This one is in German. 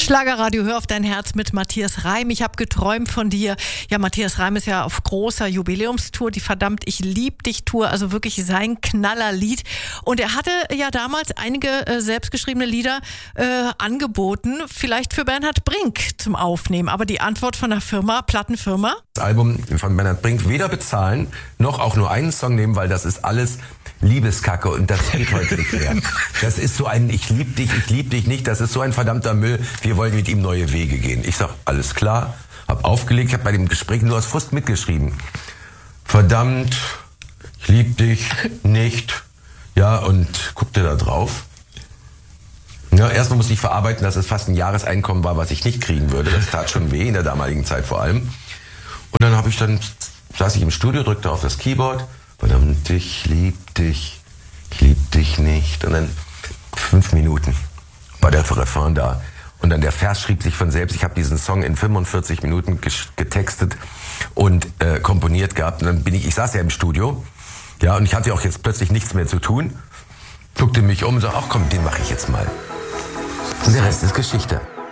Schlagerradio, hör auf dein Herz mit Matthias Reim. Ich habe geträumt von dir. Ja, Matthias Reim ist ja auf großer Jubiläumstour, die verdammt ich lieb dich Tour, also wirklich sein Knallerlied. Und er hatte ja damals einige selbstgeschriebene Lieder angeboten, vielleicht für Bernhard Brink zum Aufnehmen. Aber die Antwort von der Plattenfirma? Das Album von Bernhard Brink weder bezahlen, noch auch nur einen Song nehmen, weil das ist alles Liebeskacke und das geht heute nicht mehr. Das ist so ein ich lieb dich nicht, das ist so ein verdammter Müll, wir wollen mit ihm neue Wege gehen. Ich sag, alles klar, hab aufgelegt, hab bei dem Gespräch nur aus Frust mitgeschrieben. Verdammt, ich lieb dich nicht. Ja, und guckte da drauf. Ja, erstmal musste ich verarbeiten, dass es fast ein Jahreseinkommen war, was ich nicht kriegen würde. Das tat schon weh, in der damaligen Zeit vor allem. Und dann saß ich im Studio, drückte auf das Keyboard. Verdammt, ich lieb dich nicht. Und dann 5 Minuten war der Refrain da. Und dann der Vers schrieb sich von selbst. Ich habe diesen Song in 45 Minuten getextet und komponiert gehabt. Und dann ich saß ja im Studio, ja, und ich hatte auch jetzt plötzlich nichts mehr zu tun. Guckte mich um und sagte, ach komm, den mache ich jetzt mal. Und der Rest ist Geschichte.